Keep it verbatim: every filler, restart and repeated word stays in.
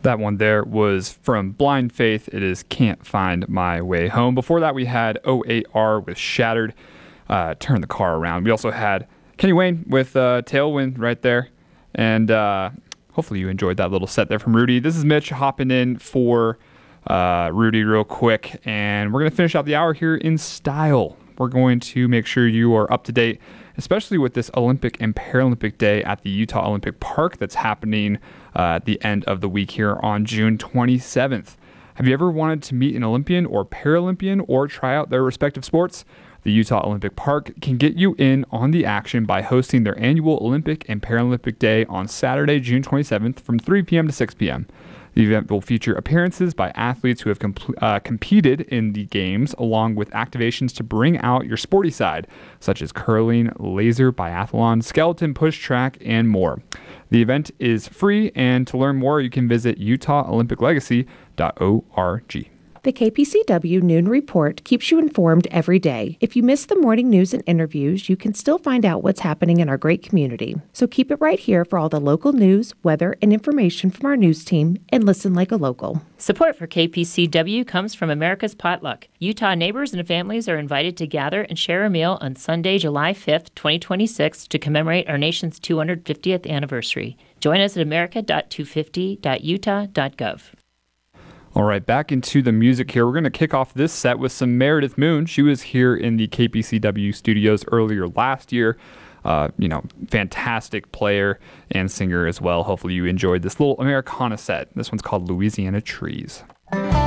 That one there was from Blind Faith. It is Can't Find My Way Home. Before that, we had O A R with Shattered, uh, Turn the Car Around. We also had Kenny Wayne with uh, Tailwind right there. And uh, hopefully you enjoyed that little set there from Rudy. This is Mitch hopping in for uh, Rudy real quick. And we're going to finish out the hour here in style. We're going to make sure you are up to date, especially with this Olympic and Paralympic Day at the Utah Olympic Park that's happening uh, at the end of the week here on June twenty-seventh. Have you ever wanted to meet an Olympian or Paralympian or try out their respective sports? The Utah Olympic Park can get you in on the action by hosting their annual Olympic and Paralympic Day on Saturday, June twenty-seventh from three p.m. to six p.m. The event will feature appearances by athletes who have comp- uh, competed in the games, along with activations to bring out your sporty side, such as curling, laser, biathlon, skeleton, push track, and more. The event is free, and to learn more, you can visit utah olympic legacy dot org. The K P C W Noon Report keeps you informed every day. If you miss the morning news and interviews, you can still find out what's happening in our great community. So keep it right here for all the local news, weather, and information from our news team, and listen like a local. Support for K P C W comes from America's Potluck. Utah neighbors and families are invited to gather and share a meal on Sunday, July fifth, twenty twenty-six, to commemorate our nation's two hundred fiftieth anniversary. Join us at america dot two fifty dot utah dot gov. All right, back into the music here. We're going to kick off this set with some Meredith Moon. She was here in the K P C W studios earlier last year. Uh, you know, fantastic player and singer as well. Hopefully you enjoyed this little Americana set. This one's called Louisiana Trees.